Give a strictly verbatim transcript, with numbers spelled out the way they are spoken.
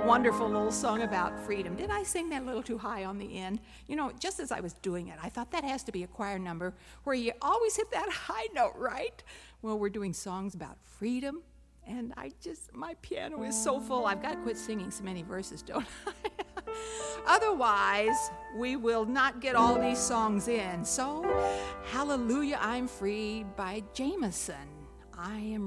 wonderful little song about freedom. Did I sing that a little too high on the end? You know, just as I was doing it, I thought that has to be a choir number where you always hit that high note, right? Well, we're doing songs about freedom, and I just, my piano is so full, I've got to quit singing so many verses, don't I? Otherwise, we will not get all these songs in. So, Hallelujah, I'm Free by Jameson. I am